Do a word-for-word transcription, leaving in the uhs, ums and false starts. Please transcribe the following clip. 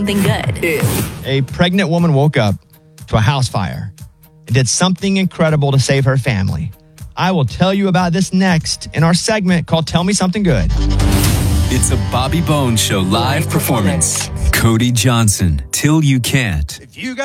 something good. A pregnant woman woke up to a house fire and did something incredible to save her family. I will tell you about this next in our segment called Tell Me Something Good. It's a Bobby Bones Show live performance. Cody Johnson, Till You Can't. If you